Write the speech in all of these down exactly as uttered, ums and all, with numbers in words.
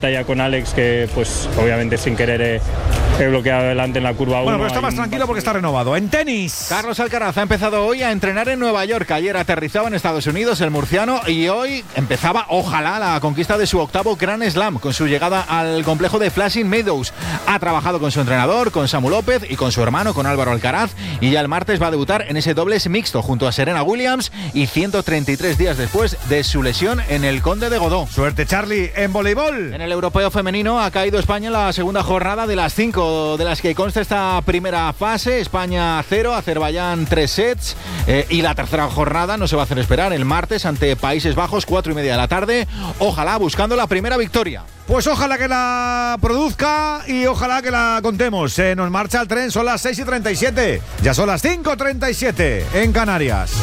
Ya con Alex, que pues obviamente sin querer he, he bloqueado adelante en la curva uno. Bueno, pero está más tranquilo porque está renovado. En tenis, Carlos Alcaraz ha empezado hoy a entrenar en Nueva York. Ayer aterrizaba en Estados Unidos el murciano y hoy empezaba, ojalá, la conquista de su octavo Grand Slam con su llegada al complejo de Flushing Meadows. Ha trabajado con su entrenador, con Samu López y con su hermano, con Álvaro Alcaraz, y ya el martes va a debutar en ese dobles mixto junto a Serena Williams y ciento treinta y tres días después de su lesión en el Conde de Godó. Suerte, Charlie, en voleibol. En el europeo femenino ha caído España en la segunda jornada de las cinco de las que consta esta primera fase. España cero, Azerbaiyán tres sets, eh, y la tercera jornada no se va a hacer esperar el martes ante Países Bajos, cuatro y media de la tarde. Ojalá buscando la primera victoria. Pues ojalá que la produzca y ojalá que la contemos. Se nos marcha el tren, son las seis y treinta y siete. Ya son las cinco y treinta y siete en Canarias.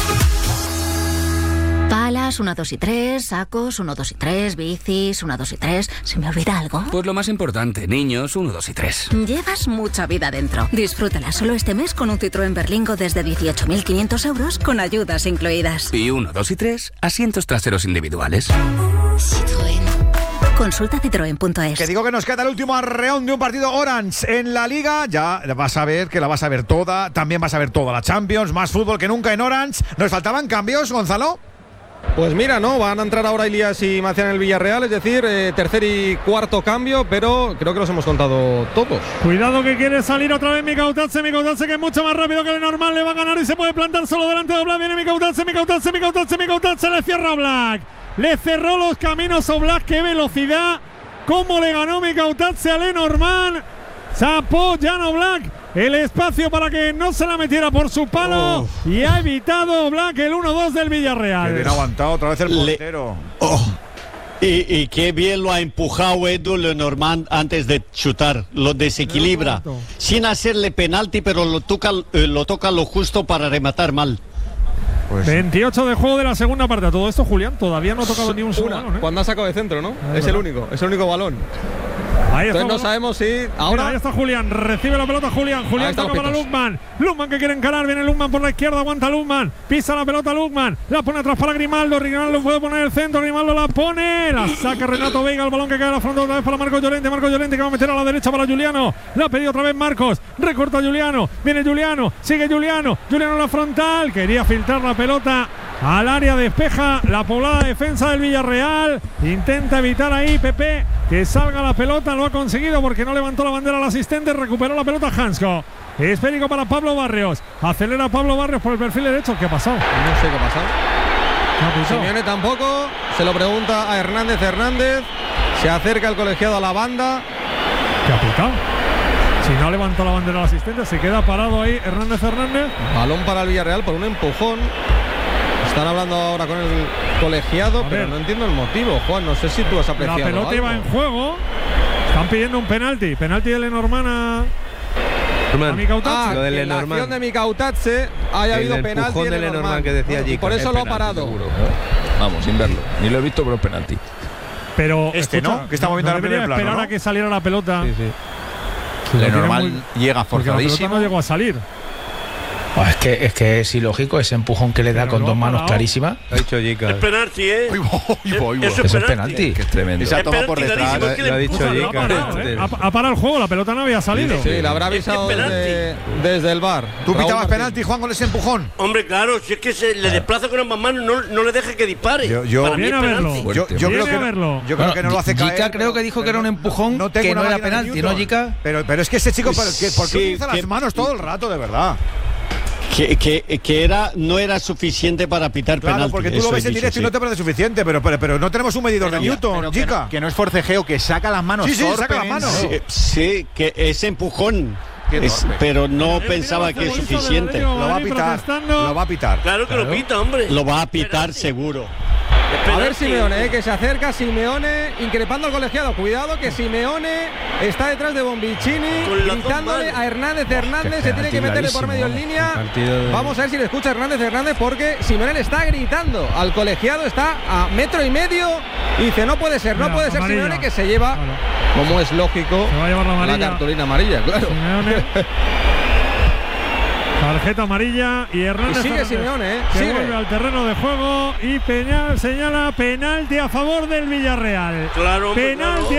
Palas, uno, dos y tres, sacos, uno, dos y tres, bicis, uno, dos y tres. ¿Se me olvida algo? Pues lo más importante, niños, uno, dos y tres. Llevas mucha vida dentro. Disfrútala solo este mes con un Citroën Berlingo desde dieciocho mil quinientos euros con ayudas incluidas. Y uno, dos y tres, asientos traseros individuales. Citroën. Consulta citroen punto es. Que digo que nos queda el último arreón de un partido Orange en la Liga. Ya vas a ver que la vas a ver toda. También vas a ver toda la Champions. Más fútbol que nunca en Orange. ¿Nos faltaban cambios, Gonzalo? Pues mira, no, van a entrar ahora Ilías y Macián en el Villarreal, es decir, eh, tercer y cuarto cambio, pero creo que los hemos contado todos. Cuidado que quiere salir otra vez Mikautadze, Mikautadze que es mucho más rápido que de normal, le va a ganar y se puede plantar solo delante de Oblak, viene Mikautadze, Mikautadze, Mikautadze, Mikautadze, le cierra Oblak, le cerró los caminos a Oblak, qué velocidad, cómo le ganó Mikautadze a Lenormand, Zapó Jan Oblak el espacio para que no se la metiera por su palo, oh. Y ha evitado Oblak el uno dos del Villarreal. Qué bien aguantado otra vez el portero. Le... Oh. Y, y qué bien lo ha empujado Edu Lenormand antes de chutar, lo desequilibra, sin hacerle penalti, pero lo toca, eh, lo toca lo justo para rematar mal. Pues veintiocho de juego de la segunda parte. Todo esto, Julián, todavía no ha tocado ni un solo balón, ¿eh? Cuando ha sacado de centro, ¿no? Ah, es verdad. el único, es el único balón. Ahí está, entonces no sabemos si ahora. Mira, ahí está Julián, recibe la pelota Julián, Julián toca para Lukman, Lukman que quiere encarar, viene Lukman por la izquierda, aguanta Lukman, pisa la pelota Lukman, la pone atrás para Grimaldo, Grimaldo puede poner el centro, Grimaldo la pone, la saca Renato Veiga, el balón que cae a la frontal otra vez para Marcos Llorente, Marcos Llorente que va a meter a la derecha para Juliano, la ha pedido otra vez Marcos, recorta Juliano, viene Juliano, sigue Juliano, Juliano en la frontal, quería filtrar la pelota al área, despeja la poblada defensa del Villarreal, intenta evitar ahí Pepe que salga la pelota, lo ha conseguido porque no levantó la bandera al asistente, recuperó la pelota Hansko, esférico para Pablo Barrios, acelera Pablo Barrios por el perfil derecho. ¿Qué ha pasado? No sé qué ha pasado. No, Simeone tampoco, se lo pregunta a Hernández Hernández, se acerca el colegiado a la banda. ¿Qué ha pitado? Si no levantó la bandera al asistente, se queda parado ahí Hernández Hernández. Balón para el Villarreal por un empujón. Están hablando ahora con el colegiado, pero no entiendo el motivo, Juan. No sé si tú has apreciado. La pelota algo. iba en juego. Están pidiendo un penalti. Penalti de Lenormand a, a Mikautadze. Ah, lo de Lenormand. En la acción de Mikautadze haya habido el penalti de Lenormand, Lenormand que decía allí. Por eso lo ha parado. Seguro. Vamos, sin verlo. Ni lo he visto, pero es penalti. Pero este escucha, no, que está moviendo no la primera esperar plano, ¿no? a que saliera la pelota. Sí, sí. Lenormand muy... llega forzadísimo. La pelota no llegó a salir. Oh, es, que, es que es ilógico ese empujón que le da pero con no dos ha manos parado. clarísimas. Ha dicho Jica. Es penalti, ¿eh? Uy, uy, uy, uy. Eso Eso es penalti. Que es tremendo. Y se ha Es tomado por penalti detrás. clarísimo, es que Lo ha le dicho empuja, No ha Jica. parado, ¿eh? ha, ha parado el juego, la pelota no había salido. Sí, la habrá avisado Es que es desde, desde el bar. ¿Tú Raúl pitabas Martín. penalti, Juan, con ese empujón? Hombre, claro, si es que se le desplaza con ambas manos, no, no le deje que dispare. Yo- yo- Para mí Viene es a verlo. penalti. Yo, yo creo Viene que a verlo. no, yo creo Bueno, que no lo hace caer. Jica creo que dijo que era un empujón tengo que no una era máquina de penalti, ¿no, Newton. Jica? Pero, pero es que ese chico, ¿por qué, por qué Sí, utiliza que- las manos todo el rato, de verdad? Que, que, que era, no era suficiente para pitar Claro, penalti. porque tú eso lo ves he en dicho, directo y sí. no te parece suficiente, pero, pero, pero no tenemos un medidor de Newton, Pero que, chica. no, que no es forcejeo, que saca las manos. Sí, sí, torpe, saca las manos. sí. Sí, sí, que ese empujón, es- pero no pensaba que es suficiente. Lo va a pitar, lo va a pitar. Claro que lo pita, hombre. Lo va a pitar seguro. A ver Simeone, eh, que se acerca Simeone increpando al colegiado. Cuidado que Simeone está detrás de Bombicini, Con las dos gritándole manos. a Hernández Hernández, se tiene que meterle por medio en línea. Partido- Vamos a ver si le escucha Hernández Hernández porque Simeone le está gritando al colegiado, está a metro y medio y dice no puede ser, no Mira, puede ser amarilla. Simeone, que se lleva, Claro. como es lógico, Se va a llevar la amarilla. cartulina amarilla, claro. Simeone. Tarjeta amarilla y Hernández Y sigue Fernández, Simeone, ¿eh? que Sigue. vuelve al terreno de juego y Peñal señala penalti a favor del Villarreal. Claro, penalti claro.